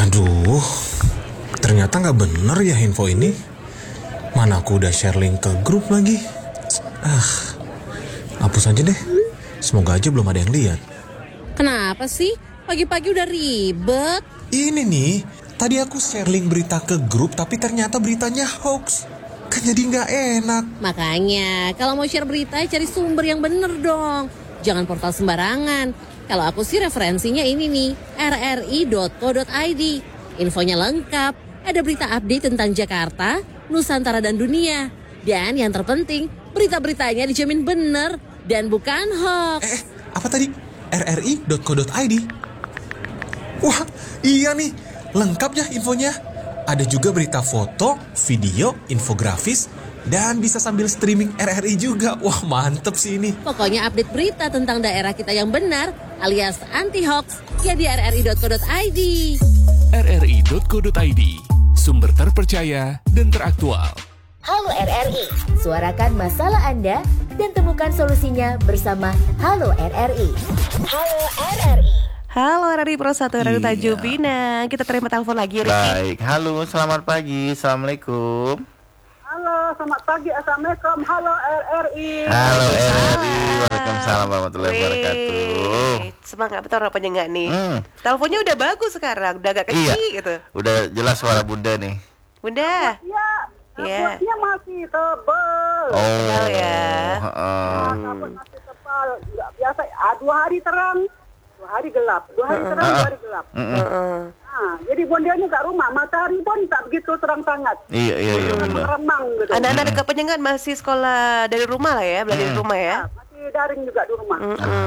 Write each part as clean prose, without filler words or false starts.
Aduh, ternyata nggak bener ya info ini. Mana aku udah share link ke grup lagi. Hapus aja deh. Semoga aja belum ada yang lihat. Kenapa sih? Pagi-pagi udah ribet. Ini nih, tadi aku share link berita ke grup tapi ternyata beritanya hoax. Kan jadi nggak enak. Makanya, kalau mau share berita cari sumber yang bener dong. Jangan portal sembarangan. Kalau aku sih referensinya ini nih, rri.co.id. Infonya lengkap, ada berita update tentang Jakarta, Nusantara dan dunia. Dan yang terpenting, berita-beritanya dijamin bener dan bukan hoax. Apa tadi? rri.co.id. Wah, iya nih, lengkap ya infonya. Ada juga berita foto, video, infografis, dan bisa sambil streaming RRI juga. Wah, mantep sih ini. Pokoknya update berita tentang daerah kita yang benar alias anti-hoax ya di rri.co.id. rri.co.id, sumber terpercaya dan teraktual. Halo RRI, suarakan masalah Anda dan temukan solusinya bersama Halo RRI. Halo RRI. Halo RRI Pro 1 Radio Tanjung Pinang. Kita terima telepon lagi, Riki. Baik, halo, selamat pagi, assalamualaikum. Halo, selamat pagi, assalamualaikum. Halo RRI. Halo RRI, waalaikumsalam warahmatullahi wabarakatuh. Semangat betul rapanya enggak nih? Teleponnya udah bagus sekarang, udah agak kecil gitu. Udah jelas suara Bunda nih. Bunda. Iya, kabutnya masih tebal. Tebal ya. Kabut masih tebal, nggak biasa. 2 hari terang, 2 hari gelap. 2 hari terang, 2 hari gelap. Jadi Bondanya kat rumah, matahari pun tak begitu terang sangat. Iya benar. Remang gitu. Anak-anak dekat penyengat masih sekolah dari rumah lah ya, belajar di rumah ya. Masih daring juga di rumah.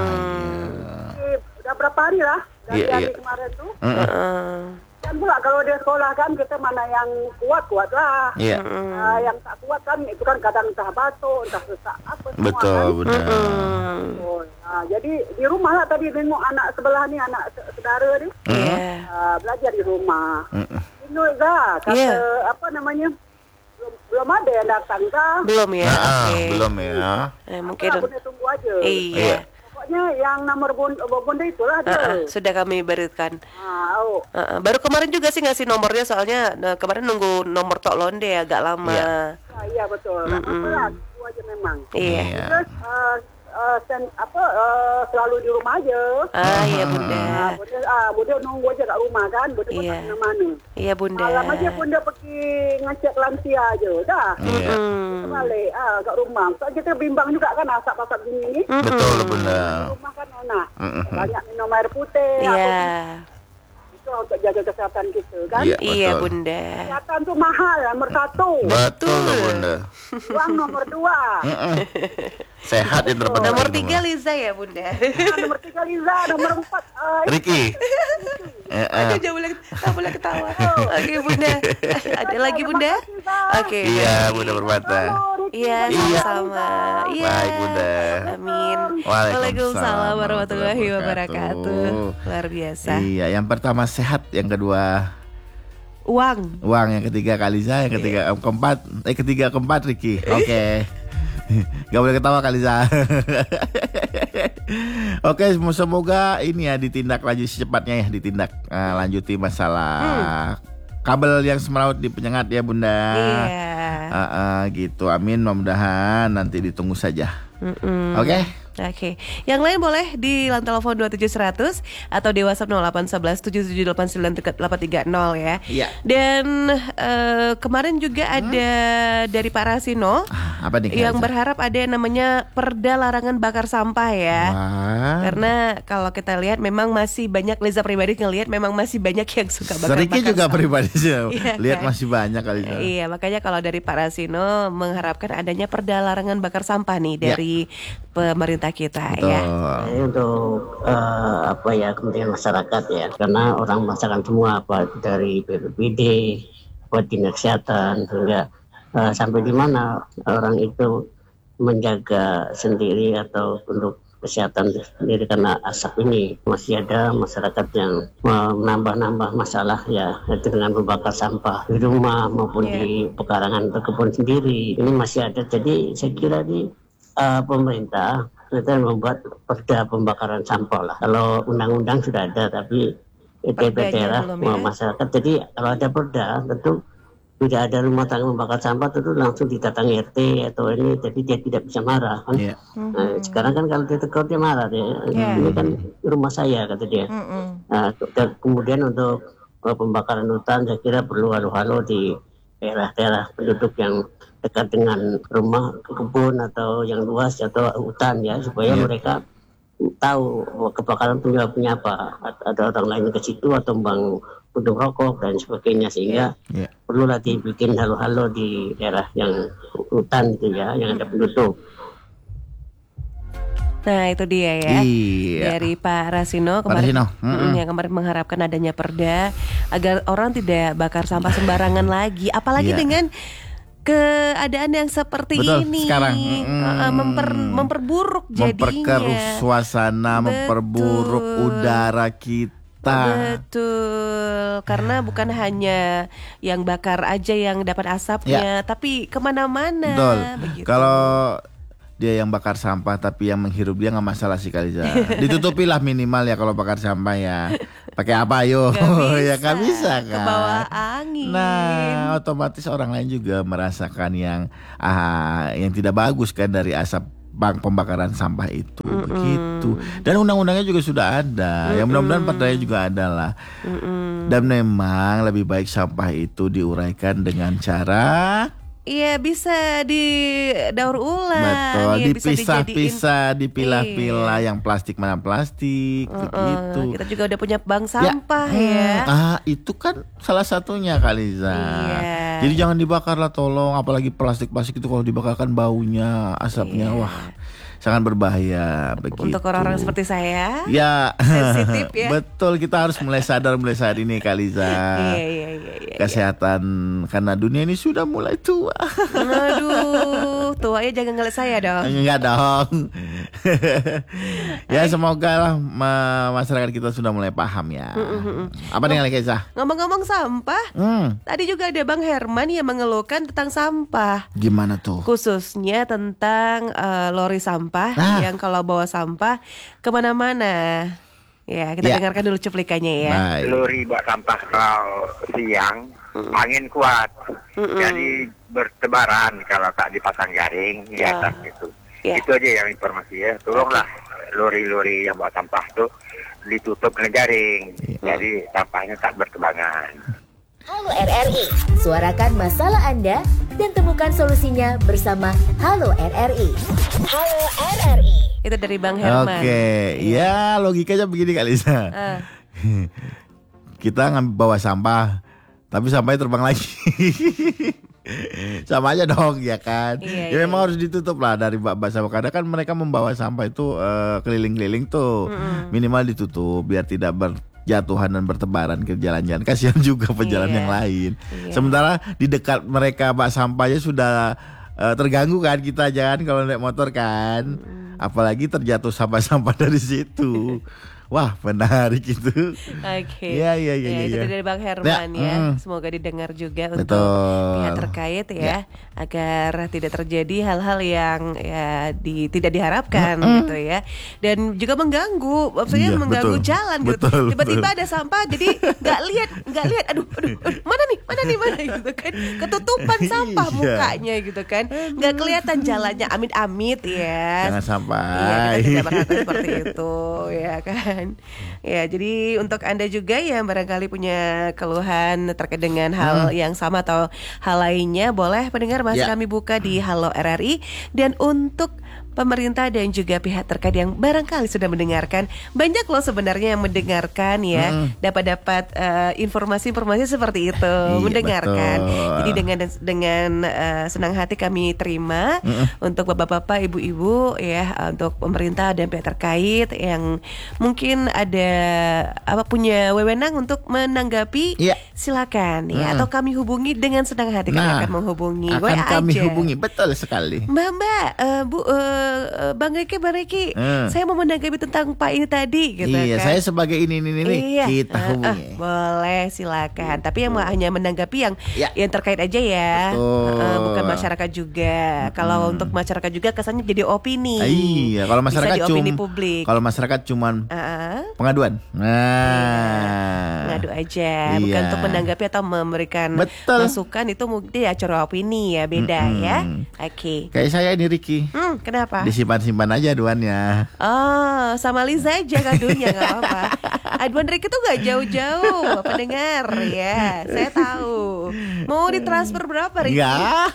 Udah berapa hari lah dari hari kemarin tuh. Dan pula kalau dia sekolah kan kita mana yang kuat lah. Iya. Yang tak kuat kan itu kan kadang entah batuk, entah sesak apa semua. Betul, kan. benar. Jadi di rumah lah tadi tengok anak sebelah ni, anak saudara ni. Belajar di rumah. Ini dah kata apa namanya? Belum ada yang datang kah? Belum ya. Belum ya. Mungkin boleh tunggu aja. Iya. Pokoknya yang nomor bonda itulah dia. Sudah kami berikan. Baru kemarin juga sih ngasih nomornya, soalnya kemarin nunggu nomor Tok Londe agak lama. Iya betul. Apalah, itu aja memang. Iya. Terus selalu di rumah aja. Iya Bunda. Bunda nunggu aja kat rumah kan. Bunda pun tak mana-mana. Iya Bunda. Malam aja Bunda pergi ngecek lansia aja. Dah. Kita balik kat rumah. Soalnya kita bimbang juga kan asap-asap gini ni. Betul Bunda. Rumah kan enak. Banyak minum air putih. Itu untuk jaga kesehatan kita kan. Iya Bunda. Kesehatan tu mahal, nomor 1. Betul Bunda. Uang nomor 2. Sehat yang terpenting. Nomor 3 Liza ya Bunda. Nomor 3 Liza, nomor 4 Ricky. Aduh, jangan boleh ketawa. Oke Bunda. Ada lagi Bunda? Oke. Iya Bunda Permata. Iya sama. Iya. Baik Bunda. Amin. Waalaikumsalam warahmatullahi wabarakatuh. Luar biasa. Iya, yang pertama sehat, yang kedua uang, yang ketiga Kaliza, yang ketiga keempat Ricky. Oke. Gak boleh ketawa Kaliza. Oke, semoga ini ya ditindak secepatnya ya, lanjuti masalah kabel yang semeraut di penyengat ya Bunda. Iya. Gitu, amin, mudah-mudahan nanti ditunggu saja. Oke. Yang lain boleh di line telepon 27100 atau di WhatsApp 081177893830 ya. Iya. Dan kemarin juga ada dari Pak Rasino yang berharap ada yang namanya perda larangan bakar sampah ya. Karena kalau kita lihat memang masih banyak, Liza pribadi ngelihat memang masih banyak yang suka bakar juga sampah. Pribadi lihat kan? Masih banyak kali. Iya, makanya kalau dari Pak Rasino mengharapkan adanya perda larangan bakar sampah nih dari pemerintah kita. Betul. Ya. Untuk kepentingan masyarakat ya, karena orang merasakan semua dari BPBD, dinas kesehatan, hingga sampai di mana orang itu menjaga sendiri atau untuk kesehatan sendiri karena asap ini. Masih ada masyarakat yang menambah masalah ya, itu dengan membakar sampah di rumah maupun di pekarangan atau kebun sendiri. Ini masih ada. Jadi saya kira pemerintah kita membuat perda pembakaran sampah lah. Kalau undang-undang sudah ada, tapi daerah masyarakat. Jadi kalau ada perda tentu tidak ada rumah tangga membakar sampah tentu langsung didatangi RT atau ini, jadi dia tidak bisa marah kan. Nah, sekarang kan kalau dia tegur dia marah dia. Ini kan rumah saya kata dia. Nah, dan kemudian untuk pembakaran hutan saya kira perlu halo-halo di daerah-daerah penduduk yang dekat dengan rumah, kebun atau yang luas atau hutan ya, supaya mereka tahu bahwa kebakaran punya apa, ada orang lain ke situ atau bang puntung rokok dan sebagainya, sehingga perlulah dibikin halo-halo di daerah yang hutan gitu ya, yang ada penduduk. Nah itu dia ya, dari Pak Rasino kemarin, yang kemarin mengharapkan adanya perda agar orang tidak bakar sampah sembarangan lagi, apalagi dengan keadaan yang seperti ini sekarang memperburuk jadinya, memperkeruh suasana, memperburuk udara kita. Betul, karena bukan hanya yang bakar aja yang dapat asapnya, tapi kemana-mana. Betul. Kalau dia yang bakar sampah tapi yang menghirup dia nggak masalah sih Kaliza. Ditutupilah minimal ya kalau bakar sampah ya. Pakai apa yo? Ya nggak bisa kan. Ke bawah angin. Nah, otomatis orang lain juga merasakan yang tidak bagus kan dari asap pembakaran sampah itu. Begitu. Dan undang-undangnya juga sudah ada. Ya mudah-mudahan perdanya juga ada lah. Dan memang lebih baik sampah itu diuraikan dengan cara bisa didaur ulang. Betul, dipisah-pisah, dipilah-pilah, yang plastik mana plastik, begitu. Kita juga udah punya bank sampah ya. Itu kan salah satunya Kaliza. Jadi jangan dibakar lah tolong, apalagi plastik-plastik itu kalau dibakar kan baunya, asapnya sangat berbahaya begitu. Untuk orang-orang seperti saya, sensitif ya. Betul, kita harus mulai sadar saat ini Kaliza. Kesehatan karena dunia ini sudah mulai tua. Aduh, tuanya jangan ngeliat saya dong. Enggak dong. Ya semoga lah masyarakat kita sudah mulai paham ya. Apa dengan Keza? Ngomong-ngomong sampah, tadi juga ada Bang Herman yang mengeluhkan tentang sampah. Gimana tuh? Khususnya tentang lori sampah yang kalau bawa sampah kemana-mana. Ya, kita dengarkan dulu cuplikannya ya. Lori bawa sampah kalau siang, angin kuat, jadi bertebaran kalau tak dipasang jaring di atas itu. Itu aja yang informasi ya. Tolonglah lori-lori yang bawa sampah tuh ditutup dengan jaring, jadi sampahnya tak bertebangan. Halo RRI, suarakan masalah Anda dan temukan solusinya bersama Halo RRI. Halo RRI. Itu dari Bang Herman. Ya logikanya begini Kak Lisa. Kita bawa sampah, tapi sampahnya terbang lagi. Sama aja dong ya kan. Memang harus ditutup lah dari bak sampah. Kadang kan mereka membawa sampah itu keliling-keliling tuh, minimal ditutup biar tidak berjatuhan dan bertebaran ke jalan-jalan. Kasihan juga pejalan yang lain. Sementara di dekat mereka bak sampahnya sudah terganggu kan kita jangan kalau naik motor kan. Apalagi terjatuh sampah-sampah dari situ. Wah, menarik itu. Iya. Itu dari Bang Herman ya. Semoga didengar juga untuk pihak terkait ya, agar tidak terjadi hal-hal yang tidak diharapkan gitu ya. Dan juga mengganggu, maksudnya mengganggu jalan gitu. Tiba-tiba ada sampah jadi nggak lihat. Aduh, mana nih gitu kan. Ketutupan sampah mukanya gitu kan. Nggak kelihatan jalannya, amit-amit ya. Jangan sampai. Iya, kita tidak berkata seperti itu ya kan. Ya, jadi untuk Anda juga yang barangkali punya keluhan terkait dengan hal yang sama atau hal lainnya, boleh pendengar masih kami buka di Halo RRI. Dan untuk pemerintah dan juga pihak terkait yang barangkali sudah mendengarkan, banyak loh sebenarnya yang mendengarkan ya, dapat informasi-informasi seperti itu, mendengarkan. Jadi dengan senang hati kami terima untuk bapak-bapak, ibu-ibu ya, untuk pemerintah dan pihak terkait yang mungkin ada punya wewenang untuk menanggapi, silakan ya, atau kami hubungi dengan senang hati. Kami akan menghubungi. Kami hubungi, betul sekali. Mbak, Bu, Bang Riki, saya mau menanggapi tentang Pak ini tadi gitu kan. Saya sebagai ini kita hubungi. Boleh, silakan. Tapi yang hanya menanggapi yang terkait aja ya. Bukan masyarakat juga. Kalau untuk masyarakat juga kesannya jadi opini. Kalau masyarakat opini publik. Kalau masyarakat cuman pengaduan. Nah. aja, bukan untuk menanggapi atau memberikan masukan. Itu mungkin acara opini ya, beda ya. Oke. Kayak saya ini Ricky. Kenapa? Disimpan-simpan aja aduannya. Oh, sama Liza aja kadunya, nggak apa-apa. Aduan Ricky tuh nggak jauh-jauh, pendengar ya. Saya tahu. Mau ditransfer berapa Ricky? Enggak.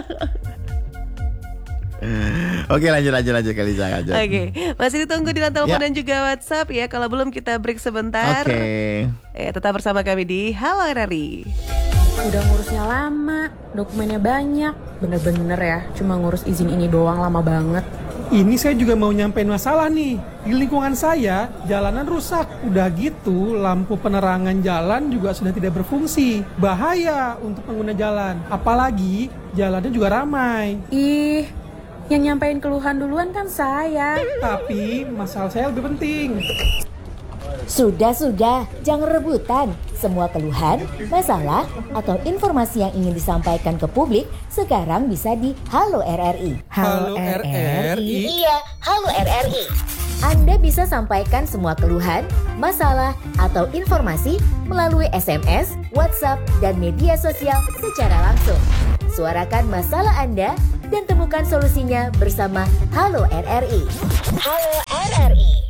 Oke, lanjut kali aja. Oke, masih ditunggu di telepon dan juga WhatsApp ya. Kalau belum kita break sebentar. Oke. Tetap bersama kami di Halo RRI. Udah ngurusnya lama, dokumennya banyak. Bener-bener ya, cuma ngurus izin ini doang lama banget. Ini saya juga mau nyampein masalah nih. Di lingkungan saya, jalanan rusak. Udah gitu, lampu penerangan jalan juga sudah tidak berfungsi. Bahaya untuk pengguna jalan. Apalagi, jalannya juga ramai. Ih, yang nyampein keluhan duluan kan saya. Tapi, masalah saya lebih penting. Sudah, jangan rebutan. Semua keluhan, masalah, atau informasi yang ingin disampaikan ke publik sekarang bisa di Halo RRI. Halo RRI? Iya, Halo RRI. Anda bisa sampaikan semua keluhan, masalah, atau informasi melalui SMS, WhatsApp, dan media sosial secara langsung. Suarakan masalah Anda dan temukan solusinya bersama Halo RRI. Halo RRI.